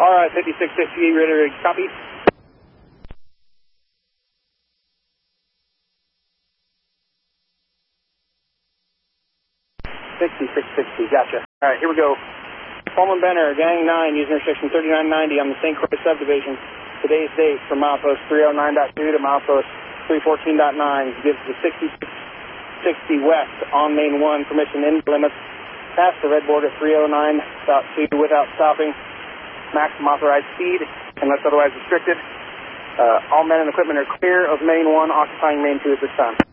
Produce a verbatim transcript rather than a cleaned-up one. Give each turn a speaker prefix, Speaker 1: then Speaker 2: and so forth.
Speaker 1: R I fifty-six sixty-eight, ready to copy. sixty-six sixty, gotcha. All right, here we go. Coleman Benner, Gang nine, using intersection thirty-nine ninety on the Saint Croix subdivision. Today's date from milepost three oh nine point two to milepost three fourteen point nine gives the sixty-six sixty west on main one, permission in Plymouth, past the red border three oh nine point two without stopping, maximum authorized speed unless otherwise restricted. Uh, all men and equipment are clear of main one, occupying main two at this time.